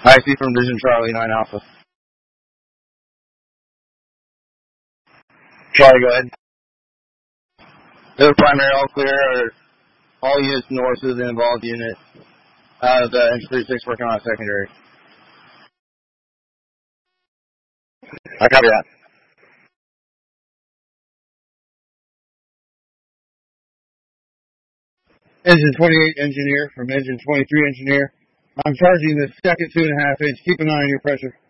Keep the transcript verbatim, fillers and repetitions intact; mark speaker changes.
Speaker 1: I C from Vision Charlie nine Alpha. Charlie, go ahead. The primary all clear. All units north of the involved unit. Uh, the Engine thirty-six working on a secondary. I copy that. Engine twenty-eight engineer from engine twenty-three engineer. I'm charging the second two and a half inch. Keep an eye on your pressure.